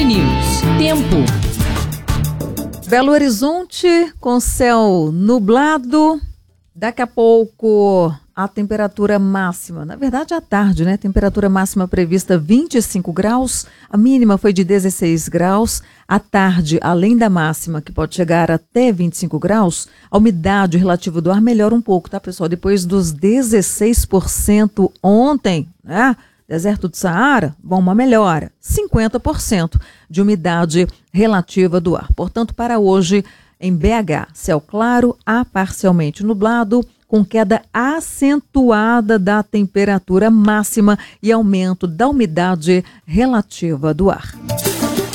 News. Tempo. Belo Horizonte com céu nublado. Daqui a pouco a temperatura máxima, na verdade à tarde, né? Temperatura máxima prevista 25 graus, a mínima foi de 16 graus. À tarde, além da máxima, que pode chegar até 25 graus, a umidade relativa do ar melhora um pouco, tá, pessoal? Depois dos 16% ontem, né? Deserto do Saara, bom, uma melhora, 50% de umidade relativa do ar. Portanto, para hoje, em BH, céu claro a parcialmente nublado, com queda acentuada da temperatura máxima e aumento da umidade relativa do ar.